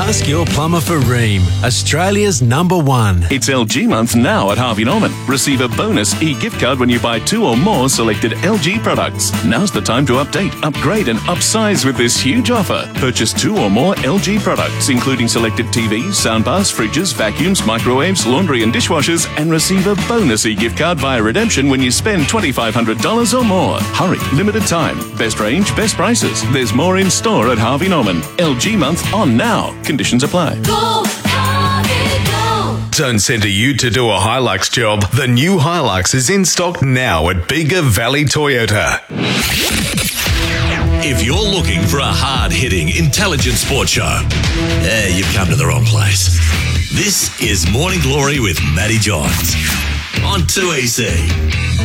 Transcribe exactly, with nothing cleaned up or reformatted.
Ask your plumber for Rheem, Australia's number one. It's L G month now at Harvey Norman. Receive a bonus e-gift card when you buy two or more selected L G products. Now's the time to update, upgrade and upsize with this huge offer. Purchase two or more L G products, including selected T Vs, soundbars, fridges, vacuums, microwaves, laundry and dishwashers, and receive a bonus e-gift card via redemption when you spend twenty-five hundred dollars or more. Hurry, limited time. Best range, best prices. There's more in store at Harvey Norman. L G month on now. Conditions apply. Go, Harvey, go. Don't send a ute to do a Hilux job. The new Hilux is in stock now at Bega Valley Toyota. If you're looking for a hard-hitting, intelligent sports show, eh, you've come to the wrong place. This is Morning Glory with Matty Johns on two E C.